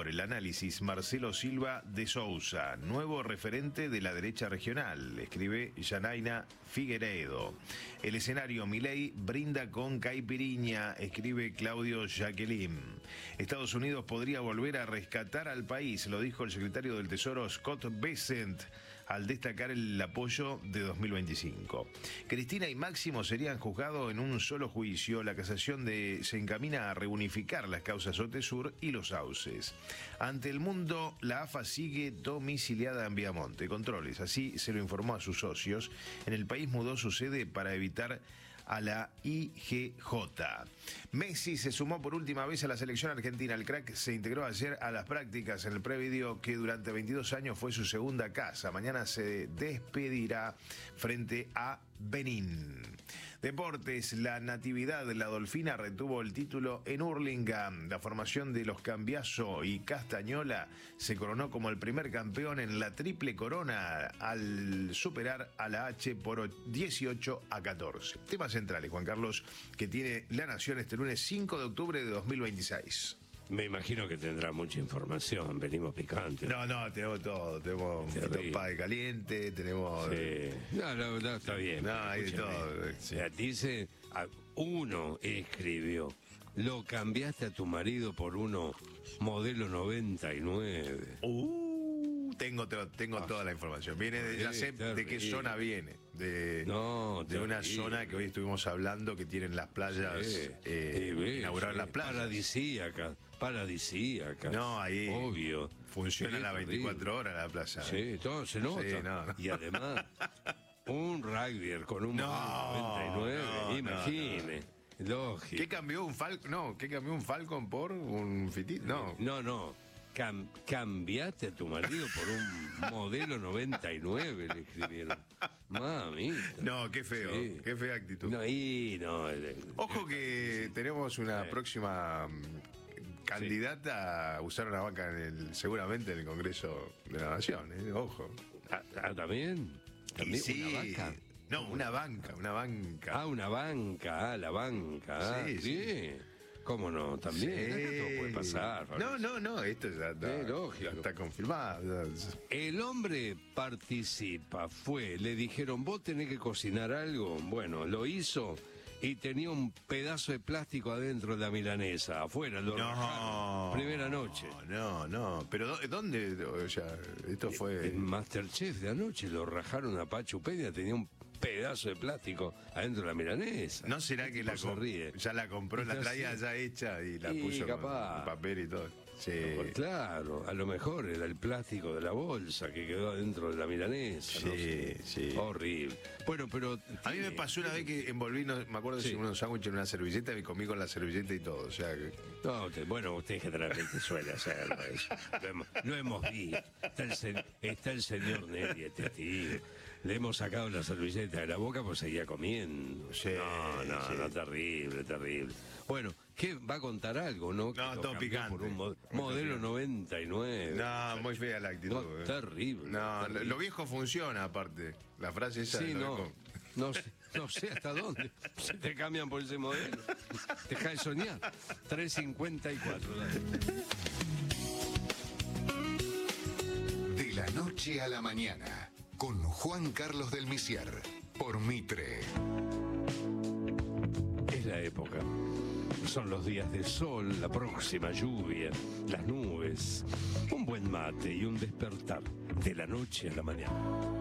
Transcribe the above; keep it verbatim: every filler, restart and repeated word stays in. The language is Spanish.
por el análisis Marcelo Silva de Sousa, nuevo referente de la derecha regional, escribe Yanaina Figueiredo. El escenario Milei brinda con caipiriña, escribe Claudio Jacqueline. Estados Unidos podría volver a rescatar al país, lo dijo el secretario del Tesoro Scott Bessent al destacar el apoyo de dos mil veinticinco. Cristina y Máximo serían juzgados en un solo juicio. La casación de, se encamina a reunificar las causas Otesur y Los Sauces. Ante el mundo, la A F A sigue domiciliada en Viamonte. Controles, así se lo informó a sus socios. En el país mudó su sede para evitar a la I G J. Messi se sumó por última vez a la selección argentina. El crack se integró ayer a las prácticas en el previdio que durante veintidós años fue su segunda casa. Mañana se despedirá frente a Benín. Deportes, la Natividad, la Dolfina, retuvo el título en Hurlingham. La formación de los Cambiaso y Castañola se coronó como el primer campeón en la triple corona al superar a la H por dieciocho a catorce. Temas centrales, Juan Carlos, que tiene La Nación este lunes cinco de octubre de dos mil veintiséis. Me imagino que tendrá mucha información, venimos picantes. No, no, tenemos todo, tenemos padre caliente, tenemos... Sí. No, no, no, está bien. No, hay de todo. Sí. Dice, uno escribió, lo cambiaste a tu marido por uno modelo noventa y nueve. Uh, tengo tengo ah, toda la información. Viene de, ya sé de qué zona viene. De, no, de una zona que hoy estuvimos hablando que tienen las playas, sí. eh, sí, inauguraron sí. las playas. Paradisíaca, paradisíaca. No, ahí obvio. Funciona sí, las veinticuatro horas la playa. Sí, todo se nota. Sí, no, no. Y además, un rugby con un no, noventa y nueve, no, imagine. No, no. Lógico. ¿Qué cambió un Falcon? No, ¿qué cambió un Falcon por un Fitit? No. No, no. Cam, cambiaste a tu marido por un modelo noventa y nueve, le escribieron. Mamita. No, qué feo, sí. Qué fea actitud. No, y no. El, Ojo que tenemos una sí. próxima candidata sí. a usar una banca en el, seguramente en el Congreso de la Nación, ¿eh? Ojo. Ah, ¿también? ¿También sí. una banca? No, una banca, una banca. Ah, una banca, ah, la banca. Ah, sí, sí. sí. ¿Cómo no? También. Sí. Acá todo puede pasar. Fabricio. No, no, no, esto ya está, sí, lógico. Ya está confirmado. El hombre participa, fue, le dijeron, vos tenés que cocinar algo. Bueno, lo hizo y tenía un pedazo de plástico adentro de la milanesa, afuera, lo no, rajaron. Primera noche. No, no, pero ¿dónde? O sea, esto fue... En Masterchef de anoche lo rajaron a Pachu Peña, tenía un pedazo de plástico adentro de la milanesa. ¿No será que la ríe? Ya la compró, la traía ya hecha y la y puso capaz. con papel y todo? Sí. No, claro, a lo mejor era el plástico de la bolsa que quedó adentro de la milanesa. Sí, no sé. sí. Horrible. Bueno, pero... A mí me pasó una vez que envolví, no, me acuerdo, sí. unos sándwiches en una servilleta y me comí con la servilleta y todo. O sea que... No, usted, bueno, usted generalmente suele hacerlo eso. Lo hemos, lo hemos visto. Está el, está el señor Neri, este tío. Le hemos sacado la servilleta de la boca pues seguía comiendo. Sí, no, no, sí. no, terrible, terrible. Bueno, ¿qué va a contar algo, no? No, todo picante. Por un mod modelo noventa y nueve. No, muy fea la actitud. No, eh. terrible. No, terrible. Lo viejo funciona aparte. La frase esa. Sí, no. Viejo... No sé, no sé hasta dónde se te cambian por ese modelo. Te cae soñar. tres cincuenta y cuatro. De la noche a la mañana, con Juan Carlos del Misier, por Mitre. Es la época. Son los días de sol, la próxima lluvia, las nubes, un buen mate y un despertar de la noche a la mañana.